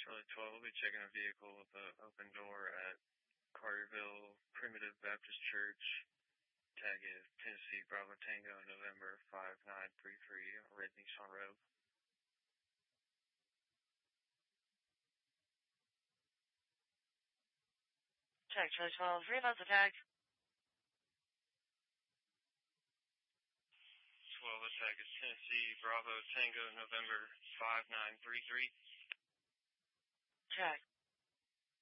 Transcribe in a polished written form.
Charlie 12 will be checking a vehicle with an open door at Carterville Primitive Baptist Church. Tag is Tennessee Bravo Tango November 5933, Red Nissan Rogue. Check, Charlie 12, realize the tag. 12, the tag is Tennessee Bravo Tango November 5933. Check.